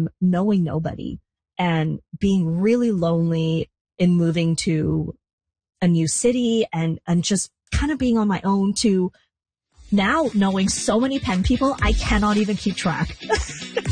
from knowing nobody and being really lonely in moving to a new city and just kind of being on my own to now knowing so many pen people, I cannot even keep track.